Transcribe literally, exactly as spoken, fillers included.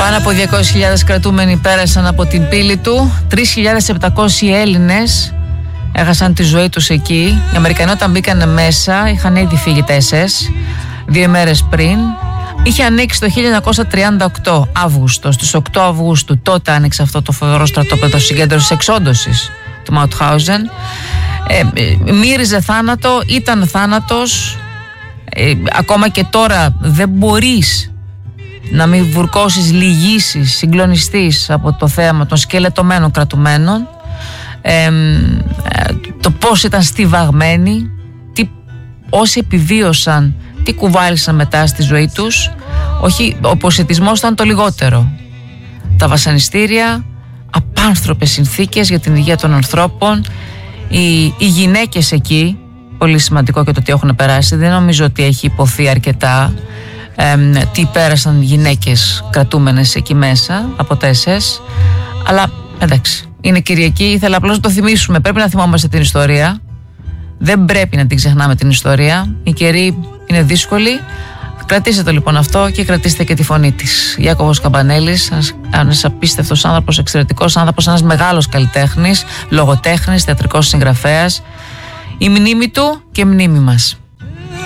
Πάνω από διακόσιες χιλιάδες κρατούμενοι πέρασαν από την πύλη του. τρεις χιλιάδες επτακόσιοι Έλληνες έχασαν τη ζωή τους εκεί. Οι Αμερικανοί όταν μπήκαν μέσα είχαν ήδη φύγει τα ες ες δύο ημέρες πριν. Είχε ανοίξει το χίλια εννιακόσια τριάντα οκτώ Αύγουστο, στις οκτώ Αυγούστου. Τότε άνοιξε αυτό το φοβερό στρατόπεδο συγκέντρωσης εξόντωσης του Μαουτχάουζεν. Ε, μύριζε θάνατο, ήταν θάνατος. Ε, ακόμα και τώρα δεν μπορείς να μην βουρκώσεις, λυγίσεις, συγκλονιστείς από το θέαμα των σκελετωμένων κρατουμένων. Ε, το πώς ήταν στιβαγμένοι, τι, όσοι επιβίωσαν, τι κουβάλισαν μετά στη ζωή τους. Όχι, ο ποσιτισμός ήταν το λιγότερο. Τα βασανιστήρια, απάνθρωπες συνθήκες για την υγεία των ανθρώπων. Οι, οι γυναίκες εκεί, πολύ σημαντικό και το τι έχουν περάσει, δεν νομίζω ότι έχει υποθεί αρκετά ε, τι πέρασαν γυναίκες κρατούμενες εκεί μέσα από τα ες ες. Αλλά εντάξει, είναι Κυριακή, ήθελα απλώς να το θυμίσουμε. Πρέπει να θυμόμαστε την ιστορία. Δεν πρέπει να την ξεχνάμε την ιστορία. Οι καιροί είναι δύσκολοι. Κρατήστε το λοιπόν αυτό και κρατήστε και τη φωνή της. Ιάκωβος Καμπανέλης, ένας απίστευτος άνθρωπος, εξαιρετικός άνθρωπος, ένας μεγάλος καλλιτέχνης, λογοτέχνης, θεατρικός συγγραφέας. Η μνήμη του και μνήμη μας.